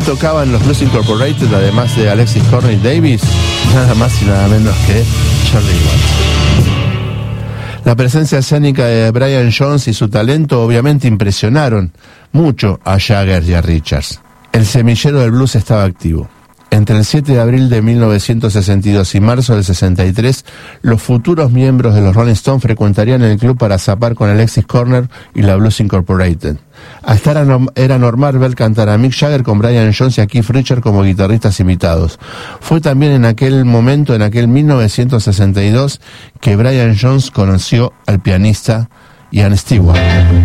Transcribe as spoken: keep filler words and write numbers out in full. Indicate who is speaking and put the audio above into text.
Speaker 1: tocaba en los Blues Incorporated, además de Alexis Corner y Davis? Nada más y nada menos que Charlie Watts. La presencia escénica de Brian Jones y su talento obviamente impresionaron mucho a Jagger y a Richards. El semillero del blues estaba activo. Entre el siete de abril de mil novecientos sesenta y dos y marzo del sesenta y tres, los futuros miembros de los Rolling Stones frecuentarían el club para zapar con Alexis Corner y la Blues Incorporated. Hasta era, no, era normal ver cantar a Mick Jagger con Brian Jones y a Keith Richards como guitarristas invitados. Fue también en aquel momento, en aquel mil novecientos sesenta y dos, que Brian Jones conoció al pianista Ian Stewart.